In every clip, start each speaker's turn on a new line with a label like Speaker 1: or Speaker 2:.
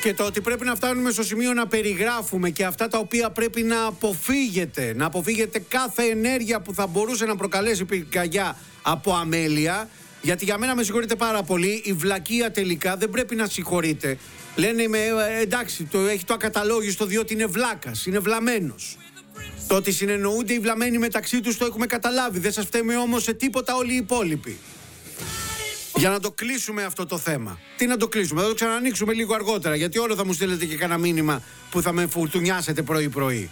Speaker 1: Και το ότι πρέπει να φτάνουμε στο σημείο να περιγράφουμε και αυτά τα οποία πρέπει να αποφύγετε. Να αποφύγετε κάθε ενέργεια που θα μπορούσε να προκαλέσει πυρκαγιά από αμέλεια. Γιατί για μένα, με συγχωρείτε πάρα πολύ, η βλακεία τελικά δεν πρέπει να συγχωρείτε. Λένε εντάξει, έχει το ακαταλόγιστο διότι είναι βλάκας, είναι βλαμμένος. Το ότι συνεννοούνται οι βλαμμένοι μεταξύ τους το έχουμε καταλάβει. Δεν σας φταίμε όμως σε τίποτα όλοι οι υπόλοιποι. Για να το κλείσουμε αυτό το θέμα. Τι να το κλείσουμε, θα το ξανανοίξουμε λίγο αργότερα. Γιατί όλο θα μου στείλετε και κανένα μήνυμα που θα με φουρτουνιάσετε πρωί-πρωί.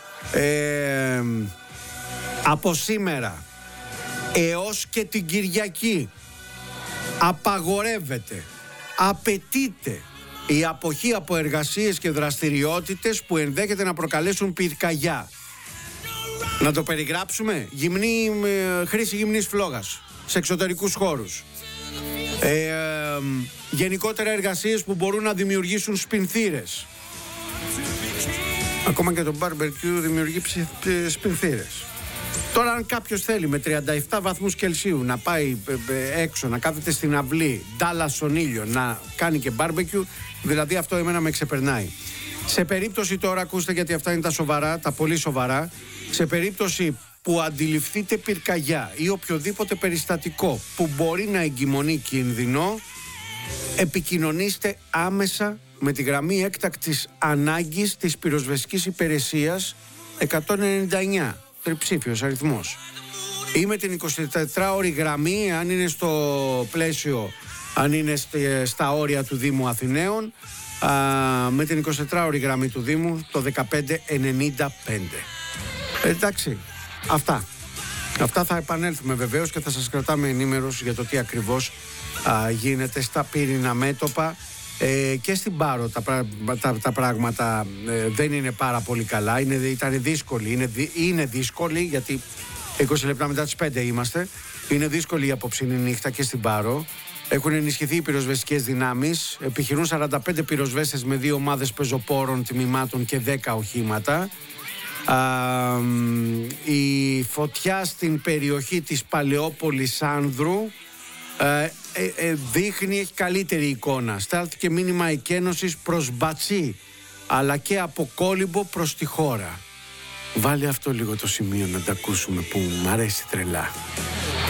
Speaker 1: Από σήμερα έως και την Κυριακή απαγορεύεται, απαιτείται η αποχή από εργασίες και δραστηριότητες που ενδέχεται να προκαλέσουν πυρκαγιά. Να το περιγράψουμε. Χρήση γυμνής φλόγας σε εξωτερικούς χώρους. Γενικότερα εργασίες που μπορούν να δημιουργήσουν σπινθήρες. Ακόμα και το barbecue δημιουργεί σπινθήρες. Τώρα αν κάποιος θέλει με 37 βαθμούς Κελσίου να πάει έξω, να κάθεται στην αυλή, ντάλα στον ήλιο, να κάνει και barbecue, δηλαδή αυτό εμένα με ξεπερνάει. Σε περίπτωση τώρα, ακούστε, γιατί αυτά είναι τα σοβαρά, τα πολύ σοβαρά, σε περίπτωση που αντιληφθείτε πυρκαγιά ή οποιοδήποτε περιστατικό που μπορεί να εγκυμονεί κίνδυνο, επικοινωνήστε άμεσα με τη γραμμή έκτακτης ανάγκης της πυροσβεστικής υπηρεσίας 199, τριψήφιος αριθμός, ή με την 24ωρη γραμμή, αν είναι στο πλαίσιο, αν είναι στα όρια του Δήμου Αθηναίων, με την 24ωρη γραμμή του Δήμου, το 1595. Εντάξει, αυτά θα επανέλθουμε βεβαίως και θα σας κρατάμε ενήμερος για το τι ακριβώς γίνεται στα πύρινα μέτωπα. Και στην Πάρο τα πράγματα δεν είναι πάρα πολύ καλά. Ήταν δύσκολη, είναι δύσκολη, γιατί 20 λεπτά μετά τις 5 είμαστε. Είναι δύσκολη η απόψινή νύχτα και στην Πάρο. Έχουν ενισχυθεί οι πυροσβεστικές δυνάμεις. Επιχειρούν 45 πυροσβέστες με 2 ομάδες πεζοπόρων, τμήματων και 10 οχήματα. Η φωτιά στην περιοχή της Παλαιόπολης Άνδρου δείχνει, έχει καλύτερη εικόνα. Στάλθηκε μήνυμα εκένωσης προς Μπατσί, αλλά και από Κόλυμπο προς τη χώρα. Βάλε αυτό λίγο το σημείο να τα ακούσουμε, που μου αρέσει τρελά.